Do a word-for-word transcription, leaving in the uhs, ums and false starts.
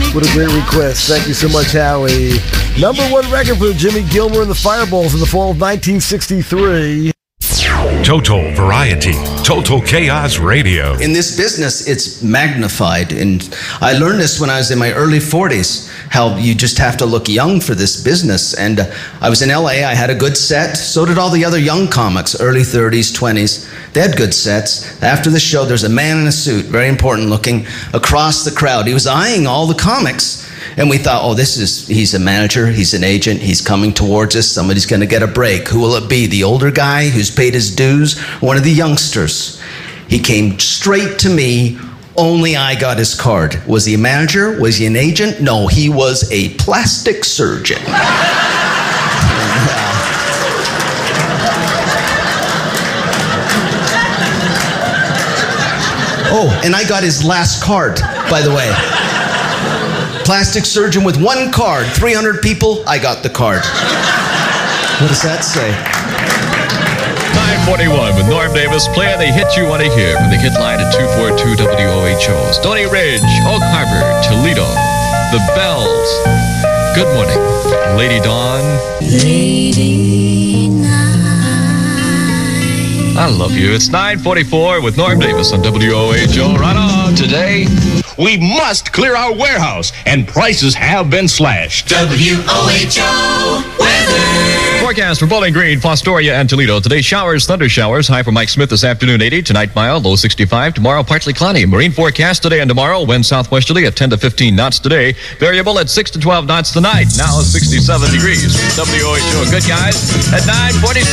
What a great request. Thank you so much, Howie. Number one record for Jimmy Gilmer and the Fireballs in the fall of nineteen sixty-three. Total Variety, Total Chaos Radio. In this business, it's magnified. And I learned this when I was in my early forties, how you just have to look young for this business. And uh, I was in L A, I had a good set. So did all the other young comics, early thirties, twenties. They had good sets. After the show, there's a man in a suit, very important looking, across the crowd. He was eyeing all the comics. And we thought, oh, this is, he's a manager, he's an agent, he's coming towards us, somebody's going to get a break. Who will it be? The older guy who's paid his dues? One of the youngsters? He came straight to me. Only I got his card. Was he a manager? Was he an agent? No, he was a plastic surgeon. Oh, and I got his last card, by the way. Plastic surgeon with one card. three hundred people, I got the card. What does that say? nine forty-one with Norm Davis playing the hit you want to hear from the hit line at two forty-two W O H O. Stony Ridge, Oak Harbor, Toledo, The Bells. Good morning, Lady Dawn. Lady Night. I love you. It's nine forty-four with Norm Davis on W O H O. Right on today. We must clear our warehouse, and prices have been slashed. W O H O weather. Forecast for Bowling Green, Fostoria, and Toledo. Today, showers, thunder showers. High for Mike Smith this afternoon, eighty. Tonight, mild, low sixty-five. Tomorrow, partly cloudy. Marine forecast today and tomorrow. Wind southwesterly at ten to fifteen knots today. Variable at six to twelve knots tonight. Now, sixty-seven degrees. W O H O. Good, guys. At nine forty.